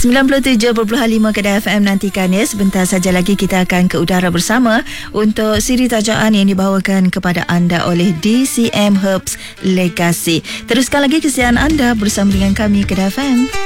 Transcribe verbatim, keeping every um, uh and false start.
sembilan puluh tujuh perpuluhan lima Kedah F M, nantikan ya. Sebentar saja lagi kita akan ke udara bersama untuk siri tajaan yang dibawakan kepada anda oleh D C M Herbs Legacy. Teruskan lagi kesiaran anda bersama dengan kami Kedah F M.